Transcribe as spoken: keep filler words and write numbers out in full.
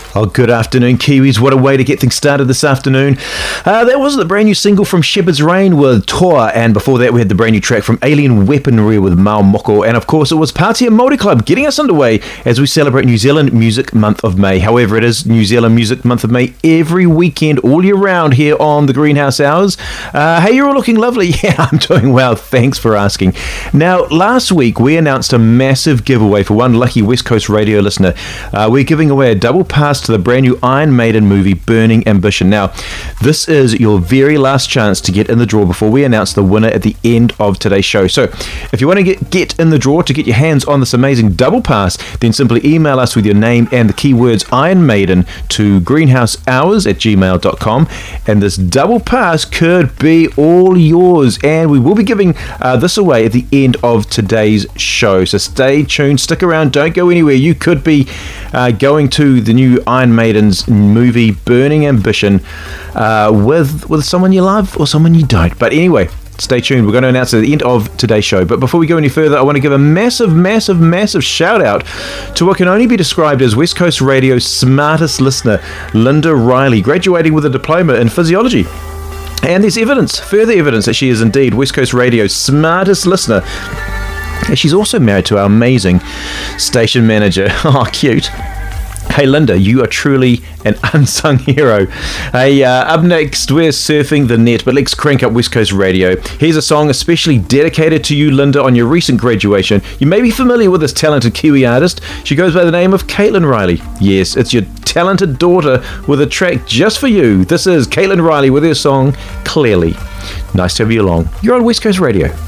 Oh, good afternoon, Kiwis. What a way to get things started this afternoon. Uh, that was the brand new single from Shepherd's Rain with Toa, and before that we had the brand new track from Alien Weaponry with Mau Moko, and of course it was Party and Māori Club getting us underway as we celebrate New Zealand Music Month of May. However, it is New Zealand Music Month of May every weekend, all year round here on the Greenhouse Hours. Uh, hey, you're all looking lovely. Yeah, I'm doing well. Thanks for asking. Now, last week we announced a massive giveaway for one lucky West Coast radio listener. Uh, we're giving away a double pass to the brand new Iron Maiden movie Burning Ambition. Now, this is your very last chance to get in the draw before we announce the winner at the end of today's show. So, if you want to get, get in the draw to get your hands on this amazing double pass, then simply email us with your name and the keywords Iron Maiden to greenhousehours at gmail dot com, and this double pass could be all yours, and we will be giving uh, this away at the end of today's show. So stay tuned, stick around, don't go anywhere. You could be uh, going to the new Iron Maiden's movie Burning Ambition uh, with with someone you love or someone you don't. But anyway, stay tuned. We're going to announce it at the end of today's show. But before we go any further, I want to give a massive, massive, massive shout out to what can only be described as West Coast Radio's smartest listener, Linda Riley, graduating with a diploma in physiology. And there's evidence, further evidence, that she is indeed West Coast Radio's smartest listener. And she's also married to our amazing station manager. Oh, cute. Hey Linda, you are truly an unsung hero. Hey, uh, up next, we're surfing the net, but let's crank up West Coast Radio. Here's a song especially dedicated to you, Linda, on your recent graduation. You may be familiar with this talented Kiwi artist. She goes by the name of Caitlin Riley. Yes, it's your talented daughter with a track just for you. This is Caitlin Riley with her song, Clearly. Nice to have you along. You're on West Coast Radio.